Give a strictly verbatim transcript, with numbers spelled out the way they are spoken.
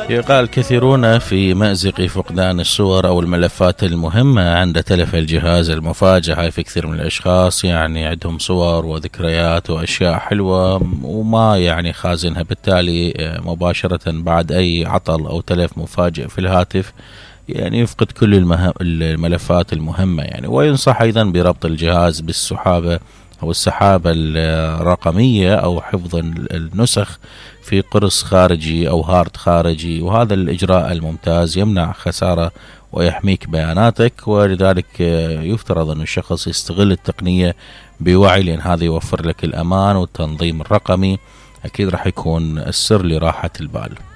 يقال كثيرون في مأزق فقدان الصور أو الملفات المهمة عند تلف الجهاز المفاجئ. هاي في كثير من الأشخاص يعني عندهم صور وذكريات وأشياء حلوة وما يعني خازنها، بالتالي مباشرة بعد أي عطل أو تلف مفاجئ في الهاتف يعني يفقد كل المه... الملفات المهمة يعني. وينصح أيضا بربط الجهاز بالسحابة أو السحابة الرقمية أو حفظ النسخ في قرص خارجي أو هارد خارجي، وهذا الإجراء الممتاز يمنع خسارة ويحميك بياناتك. ولذلك يفترض أن الشخص يستغل التقنية بوعي، لأن هذا يوفر لك الأمان والتنظيم الرقمي، أكيد راح يكون السر لراحة البال.